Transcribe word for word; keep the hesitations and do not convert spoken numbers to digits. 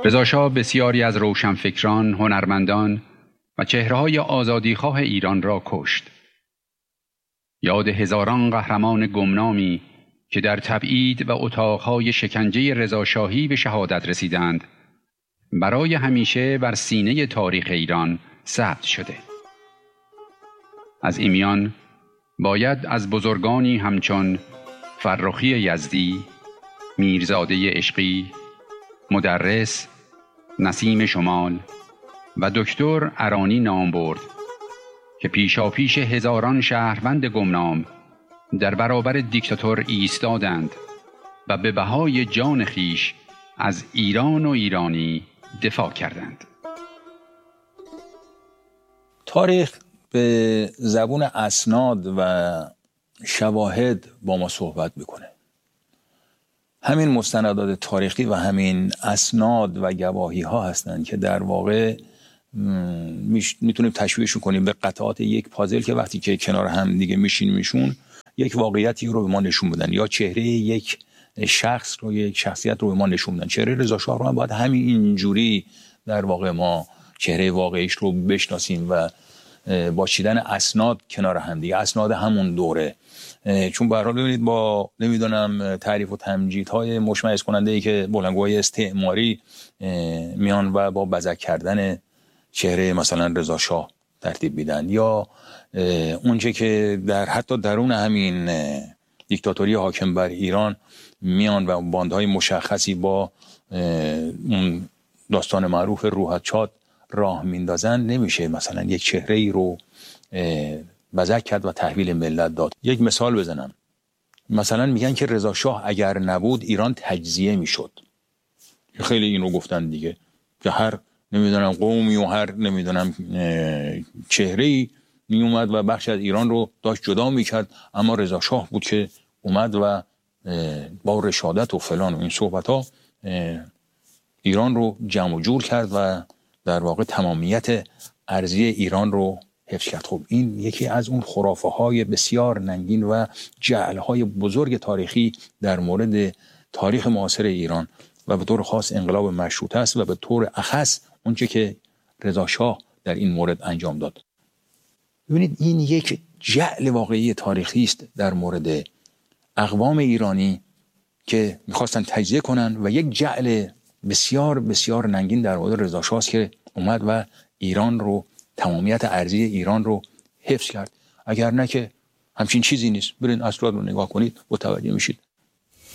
رضا شاه بسیاری از روشنفکران، هنرمندان و چهره‌های آزادیخواه ایران را کشت. یاد هزاران قهرمان گمنامی که در تبعید و اتاقهای شکنجه رضاشاهی به شهادت رسیدند، برای همیشه بر سینه تاریخ ایران ثبت شده. از این میان باید از بزرگانی همچون فرخی یزدی، میرزاده عشقی، مدرس، نسیم شمال و دکتر ارانی نام برد که پیشاپیش هزاران شهروند گمنام در برابر دیکتاتور ایستادند و به بهای جان خیش از ایران و ایرانی دفاع کردند. تاریخ به زبون اسناد و شواهد با ما صحبت میکنه. همین مستندات تاریخی و همین اسناد و گواهی ها هستند که در واقع میتونیم تشبیهشون کنیم به قطعات یک پازل که وقتی که کنار هم دیگه میشینیمشون یک واقعیتی رو به ما نشون بدن، یا چهره یک شخص رو، یک شخصیت رو به ما نشون بدن. چهره رضا شاه رو هم باید همین اینجوری در واقع ما چهره واقعیش رو بشناسیم و با چیدن اسناد کنار هم دیگه، اسناد همون دوره. چون به هر حال ببینید با نمیدونم تعریف و تمجیدهای مشمئز کننده ای که بلندگوهای استعماری میان و با بزک کردن چهره مثلا رضا شاه ترتیب میدن، یا اونچه که در حتی درون همین دیکتاتوری حاکم بر ایران میان و باندهای مشخصی با اون داستان معروف روحت چاد راه میندازن، نمیشه مثلا یک چهره ای رو بزک کرد و تحویل ملت داد. یک مثال بزنم، مثلا میگن که رضا شاه اگر نبود ایران تجزیه میشد. خیلی اینو گفتن دیگه که هر نمیدونم قومی و هر نمیدونم چهره‌ای می اومد و بخش از ایران رو داشت جدا میکرد، اما رضا شاه بود که اومد و با رشادت و فلان و این صحبت ها ایران رو جمع و جور کرد و در واقع تمامیت ارضی ایران رو حفظ کرد. خب این یکی از اون خرافه های بسیار ننگین و جعل های بزرگ تاریخی در مورد تاریخ معاصر ایران و به طور خاص انقلاب مشروطه است و به طور اخص اونچه که رضا شاه در این مورد انجام داد. ببینید این یک جعل واقعی تاریخی است در مورد اقوام ایرانی که میخواستن تجزیه کنن و یک جعل بسیار بسیار ننگین در مورد رضا شاه است که اومد و ایران رو، تمامیت ارضی ایران رو حفظ کرد. اگر نه که همچین چیزی نیست. برین اسناد رو نگاه کنید متوجه میشید.